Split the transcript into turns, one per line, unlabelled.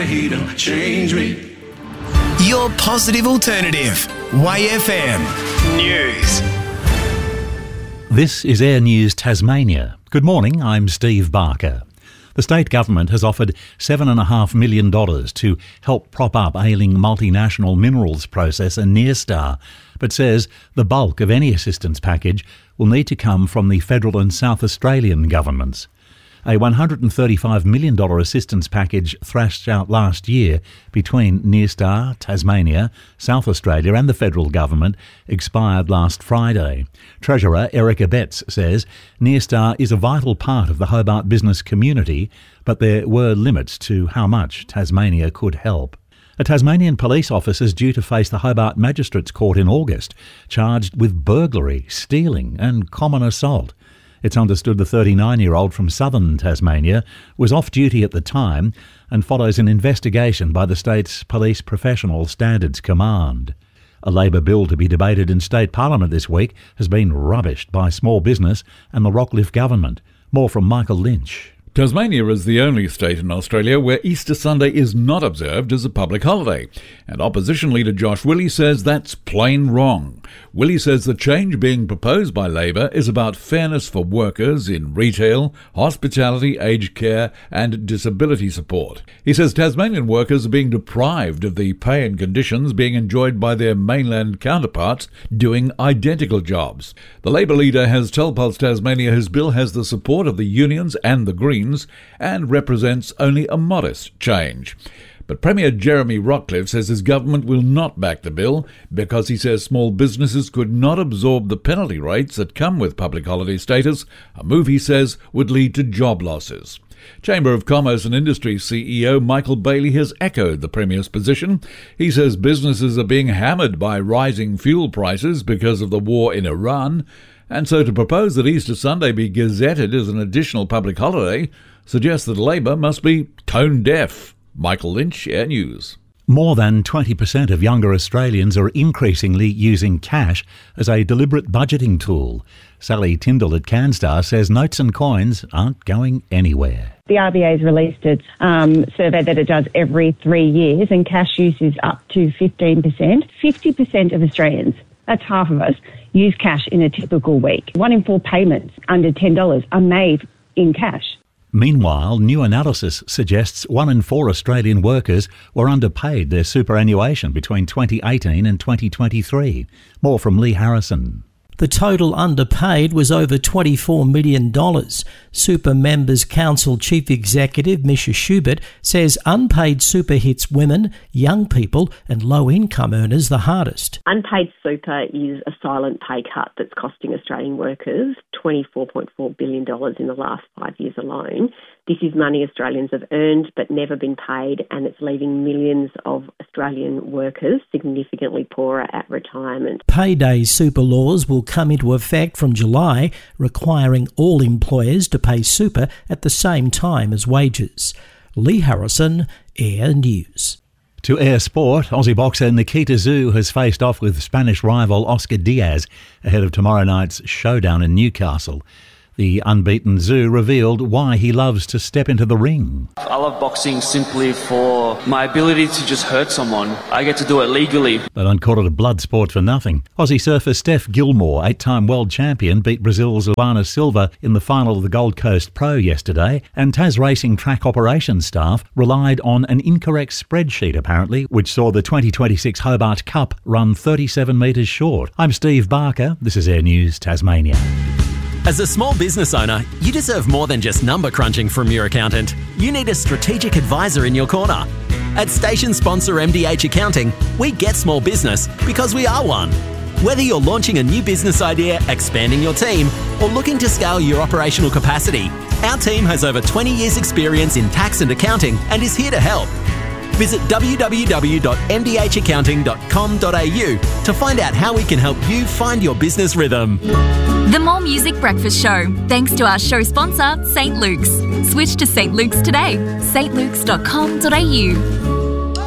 he done changed me.
Your positive alternative. YFM News.
This is Air News Tasmania. Good morning, I'm Steve Barker. The state government has offered $7.5 million to help prop up ailing multinational minerals processor Nyrstar, but says the bulk of any assistance package will need to come from the federal and South Australian governments. A $135 million assistance package thrashed out last year between Nyrstar, Tasmania, South Australia and the federal government expired last Friday. Treasurer Erica Betts says Nyrstar is a vital part of the Hobart business community, but there were limits to how much Tasmania could help. A Tasmanian police officer is due to face the Hobart Magistrates Court in August, charged with burglary, stealing and common assault. It's understood the 39-year-old from southern Tasmania was off duty at the time and follows an investigation by the state's Police Professional Standards Command. A Labor bill to be debated in state parliament this week has been rubbished by small business and the Rockcliffe government. More from Michael Lynch.
Tasmania is the only state in Australia where Easter Sunday is not observed as a public holiday, and opposition leader Josh Willie says that's plain wrong. Willie says the change being proposed by Labor is about fairness for workers in retail, hospitality, aged care and disability support. He says Tasmanian workers are being deprived of the pay and conditions being enjoyed by their mainland counterparts doing identical jobs. The Labor leader has told Pulse Tasmania his bill has the support of the unions and the Greens and represents only a modest change. But Premier Jeremy Rockcliffe says his government will not back the bill because he says small businesses could not absorb the penalty rates that come with public holiday status, a move he says would lead to job losses. Chamber of Commerce and Industry CEO Michael Bailey has echoed the Premier's position. He says businesses are being hammered by rising fuel prices because of the war in Iran, and so to propose that Easter Sunday be gazetted as an additional public holiday suggests that Labor must be tone deaf. Michael Lynch, Air News.
More than 20% of younger Australians are increasingly using cash as a deliberate budgeting tool. Sally Tyndall at CanStar says notes and coins aren't going anywhere.
The RBA has released its survey that it does every 3 years, and cash use is up to 15%. 50% of Australians, that's half of us, use cash in a typical week. 1 in 4 payments under $10 are made in cash.
Meanwhile, new analysis suggests 1 in 4 Australian workers were underpaid their superannuation between 2018 and 2023. More from Lee Harrison.
The total underpaid was over $24 million. Super Members Council Chief Executive Misha Schubert says unpaid super hits women, young people and low-income earners the hardest.
Unpaid super is a silent pay cut that's costing Australian workers $24.4 billion in the last 5 years alone. This is money Australians have earned but never been paid, and it's leaving millions of Australian workers significantly poorer at retirement.
Payday super laws will come into effect from July, requiring all employers to pay super at the same time as wages. Lee Harrison, Air News.
To Air Sport, Aussie boxer Nikita Tszyu has faced off with Spanish rival Oscar Diaz ahead of tomorrow night's showdown in Newcastle. The unbeaten Tszyu revealed why he loves to step into the ring.
I love boxing simply for my ability to just hurt someone. I get to do it legally.
They don't call it a blood sport for nothing. Aussie surfer Steph Gilmore, 8-time world champion, beat Brazil's Luana Silva in the final of the Gold Coast Pro yesterday, and Tas Racing track operations staff relied on an incorrect spreadsheet apparently, which saw the 2026 Hobart Cup run 37 metres short. I'm Steve Barker. This is Air News Tasmania.
As a small business owner, you deserve more than just number crunching from your accountant. You need a strategic advisor in your corner. At station sponsor MDH Accounting, we get small business because we are one. Whether you're launching a new business idea, expanding your team, or looking to scale your operational capacity, our team has over 20 years' experience in tax and accounting and is here to help. Visit www.mdhaccounting.com.au to find out how we can help you find your business rhythm.
The More Music Breakfast Show, thanks to our show sponsor, St. Luke's. Switch to St. Luke's today. stlukes.com.au.